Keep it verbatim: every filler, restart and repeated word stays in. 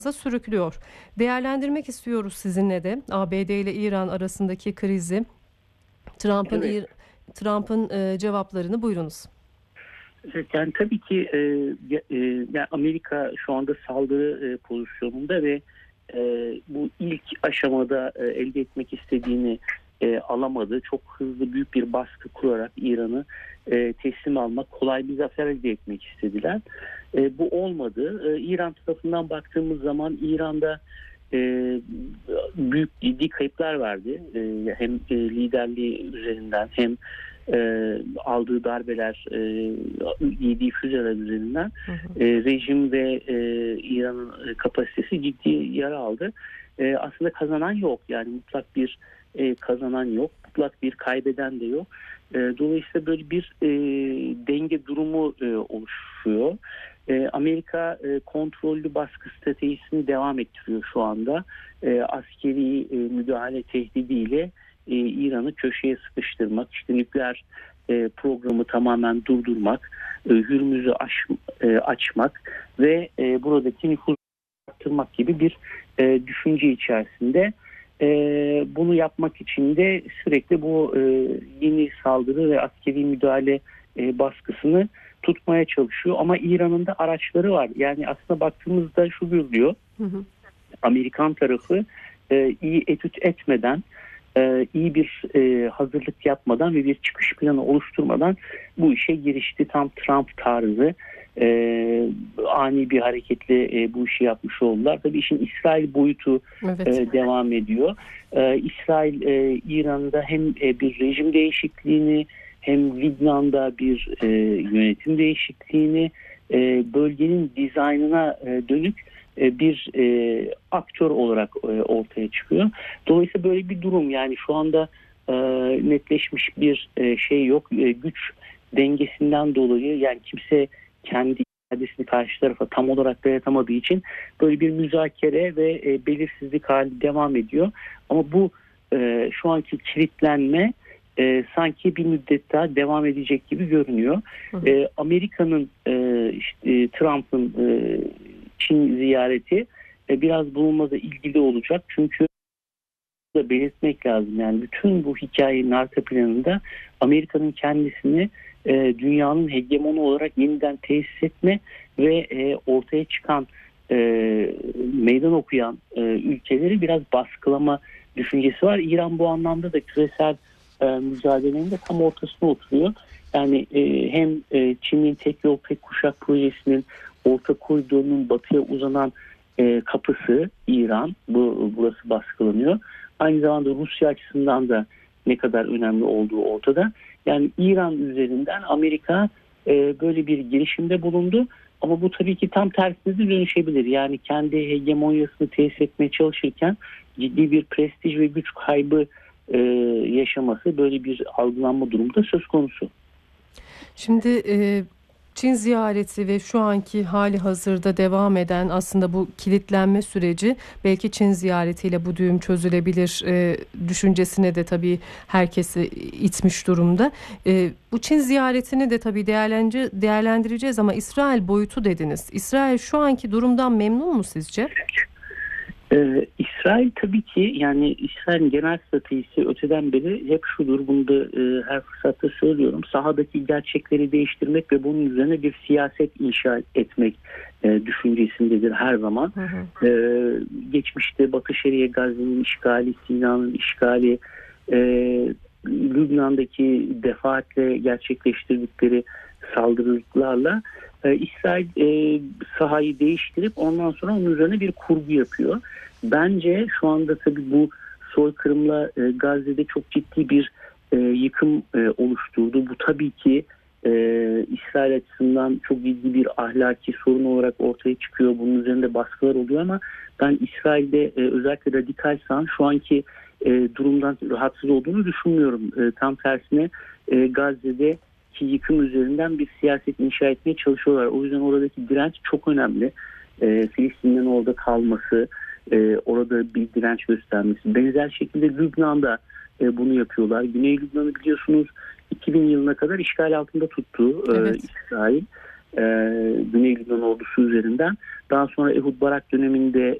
sürüklüyor. Değerlendirmek istiyoruz sizinle de A B D ile İran arasındaki krizi. Trump'ın Evet. İr- Trump'ın e, cevaplarını buyurunuz. Evet, yani tabii ki e, ya- e, yani Amerika şu anda saldırı e, pozisyonunda ve e, bu ilk aşamada e, elde etmek istediğini e, alamadı. Çok hızlı büyük bir baskı kurarak İran'ı e, teslim almak, kolay bir zafer elde etmek istediler. E, bu olmadı. E, İran tarafından baktığımız zaman İran'da e, büyük ciddi kayıplar verdi. E, hem e, liderliği üzerinden hem e, aldığı darbeler, e, yediği füzeler üzerinden Hı hı. e, rejim ve e, İran'ın kapasitesi ciddi yara aldı. E, aslında kazanan yok, yani mutlak bir e, kazanan yok, mutlak bir kaybeden de yok. E, dolayısıyla böyle bir e, denge durumu e, oluşuyor. E, Amerika e, kontrollü baskı stratejisini devam ettiriyor şu anda. E, askeri e, müdahale tehdidiyle e, İran'ı köşeye sıkıştırmak, işte nükleer e, programı tamamen durdurmak, e, Hürmüz'ü aş, e, açmak ve e, buradaki nüfuzu arttırmak gibi bir e, düşünce içerisinde. E, bunu yapmak için de sürekli bu e, yeni saldırı ve askeri müdahale e, baskısını tutmaya çalışıyor. Ama İran'ın da araçları var. Yani aslında baktığımızda şu görülüyor. Hı hı. Amerikan tarafı e, iyi etüt etmeden, e, iyi bir e, hazırlık yapmadan ve bir çıkış planı oluşturmadan bu işe girişti. Tam Trump tarzı e, ani bir hareketle e, bu işi yapmış oldular. Tabii işin İsrail boyutu Evet. e, devam ediyor. E, İsrail e, İran'da hem e, bir rejim değişikliğini hem Lübnan'da bir e, yönetim değişikliğini, e, bölgenin dizaynına e, dönük e, bir e, aktör olarak e, ortaya çıkıyor. Dolayısıyla böyle bir durum, yani şu anda e, netleşmiş bir e, şey yok. E, güç dengesinden dolayı, yani kimse kendi iradesini karşı tarafa tam olarak dayatamadığı için böyle bir müzakere ve e, belirsizlik hali devam ediyor. Ama bu e, şu anki kilitlenme e, sanki bir müddet daha devam edecek gibi görünüyor. Hı hı. E, Amerika'nın e, işte Trump'ın e, Çin ziyareti e, biraz bulunmada ilgili olacak. Çünkü da belirtmek lazım. Yani bütün bu hikayenin arka planında Amerika'nın kendisini e, dünyanın hegemonu olarak yeniden tesis etme ve e, ortaya çıkan e, meydan okuyan e, ülkeleri biraz baskılama düşüncesi var. İran bu anlamda da küresel e, mücadelenin de tam ortasına oturuyor. Yani e, hem e, Çin'in tek yol tek kuşak projesinin orta koridorunun batıya uzanan e, kapısı İran, bu burası baskılanıyor. Aynı zamanda Rusya açısından da ne kadar önemli olduğu ortada. Yani İran üzerinden Amerika e, böyle bir girişimde bulundu. Ama bu tabii ki tam tersine de dönüşebilir. Yani kendi hegemonyasını tesis etmeye çalışırken ciddi bir prestij ve güç kaybı e, yaşaması, böyle bir algılanma durumu da söz konusu. Şimdi e, Çin ziyareti ve şu anki hali hazırda devam eden aslında bu kilitlenme süreci belki Çin ziyaretiyle bu düğüm çözülebilir e, düşüncesine de tabii herkesi itmiş durumda. E, bu Çin ziyaretini de tabii değerlendir değerlendireceğiz ama İsrail boyutu dediniz. İsrail şu anki durumdan memnun mu sizce? Ee, İsrail tabii ki, yani İsrail'in genel stratejisi öteden beri hep şudur, bunu da e, her fırsatta söylüyorum: sahadaki gerçekleri değiştirmek ve bunun üzerine bir siyaset inşa etmek e, düşüncesindedir her zaman. Hı hı. Ee, geçmişte Batı Şeria, Gazze'nin işgali, Sina'nın işgali, e, Lübnan'daki defaatle gerçekleştirdikleri saldırılarla e, İsrail e, sahayı değiştirip ondan sonra onun üzerine bir kurgu yapıyor. Bence şu anda tabii bu soykırımla e, Gazze'de çok ciddi bir e, yıkım e, oluşturdu. Bu tabii ki e, İsrail açısından çok ciddi bir ahlaki sorun olarak ortaya çıkıyor. Bunun üzerinde baskılar oluyor ama ben İsrail'de e, özellikle radikal sağın şu anki e, durumdan rahatsız olduğunu düşünmüyorum. E, tam tersine e, Gazze'de ki yıkım üzerinden bir siyaset inşa etmeye çalışıyorlar. O yüzden oradaki direnç çok önemli. E, Filistin'in orada kalması, e, orada bir direnç göstermesi. Benzer şekilde Lübnan'da e, bunu yapıyorlar. Güney Lübnan'ı biliyorsunuz iki bin yılına kadar işgal altında tuttu e, Evet. İsrail. e, Güney Lübnan ordusu üzerinden. Daha sonra Ehud Barak döneminde